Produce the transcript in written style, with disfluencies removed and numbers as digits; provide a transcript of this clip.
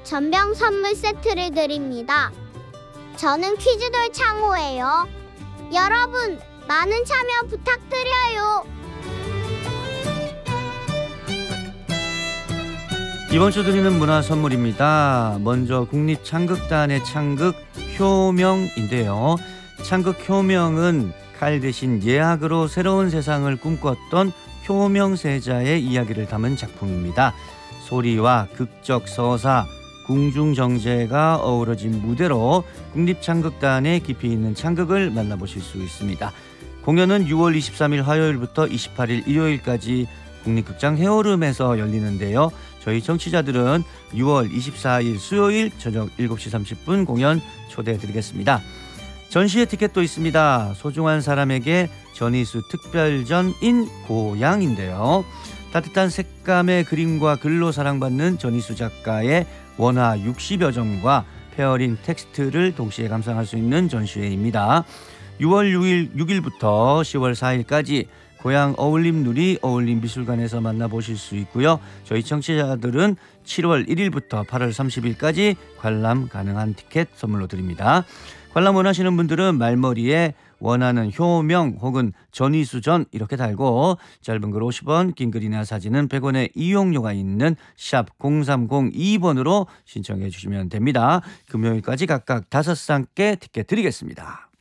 전병 선물 세트를 드립니다. 저는 퀴즈돌 창호예요. 여러분, 많은 참여 부탁드려요. 이번 주 드리는 문화 선물입니다. 먼저 국립창극단의 창극 효명인데요. 창극 효명은 칼 대신 예학으로 새로운 세상을 꿈꿨던 효명세자의 이야기를 담은 작품입니다. 소리와 극적 서사, 궁중정제가 어우러진 무대로 국립창극단의 깊이 있는 창극을 만나보실 수 있습니다. 공연은 6월 23일 화요일부터 28일 일요일까지 국립극장 해오름에서 열리는데요. 저희 청취자들은 6월 24일 수요일 저녁 7시 30분 공연 초대해드리겠습니다. 전시회 티켓도 있습니다. 소중한 사람에게 전이수 특별전인 고향인데요. 따뜻한 색감의 그림과 글로 사랑받는 전이수 작가의 원화 60여 점과 페어링 텍스트를 동시에 감상할 수 있는 전시회입니다. 6월 6일부터 10월 4일까지 고향 어울림누리 어울림미술관에서 만나보실 수 있고요. 저희 청취자들은 7월 1일부터 8월 30일까지 관람 가능한 티켓 선물로 드립니다. 관람 원하시는 분들은 말머리에 원하는 효명 혹은 전이수전 이렇게 달고 짧은 글 50원, 긴 글이나 사진은 100원의 이용료가 있는 샵 0302번으로 신청해 주시면 됩니다. 금요일까지 각각 5쌍께 티켓 드리겠습니다.